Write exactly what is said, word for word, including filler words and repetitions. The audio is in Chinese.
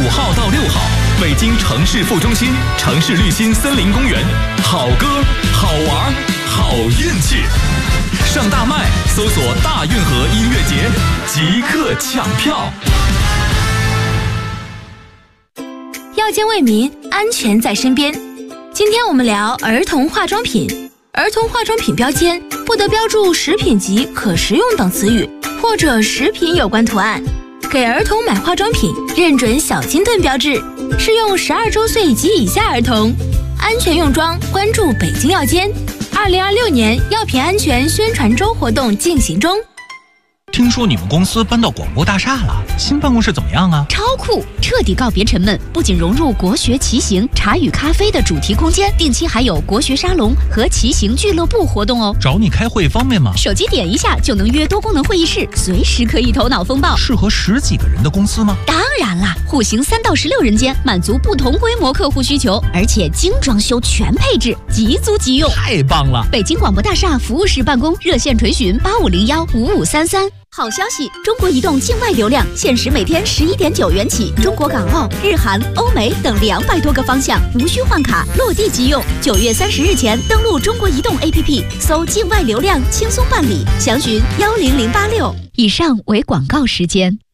号到六号，北京城市副中心城市绿心森林公园，好歌好玩好运气。上大麦搜索大运河音乐节，即刻抢票。 药监为民，安全在身边。今天我们聊儿童化妆品。儿童化妆品标签不得标注食品级可食用等词语，或者食品有关图案。给儿童买化妆品认准小金盾标志，适用十二周岁及以下儿童。安全用妆关注北京药监。二零二六年药品安全宣传周活动进行中。 听说你们公司搬到广播大厦了，新办公室怎么样啊？ 超酷，彻底告别沉闷，不仅融入国学骑行、茶与咖啡的主题空间，定期还有国学沙龙和骑行俱乐部活动哦。 找你开会方便吗？ 手机点一下就能约多功能会议室，随时可以头脑风暴。 适合十几个人的公司吗？ 当然啦，户型三到十六人间，满足不同规模客户需求，而且精装修全配置，即租即用， 太棒了！ 北京广播大厦服务室办公，热线垂询八五零幺五五三三。好消息！中国移动境外流量限时每天十一点九元起，中国港澳、日韩、欧美等两百多个方向，无需换卡，落地即用。九月三十日前登录中国移动 A P P， 搜境外流量轻松办理，详询幺零零八六。以上为广告时间。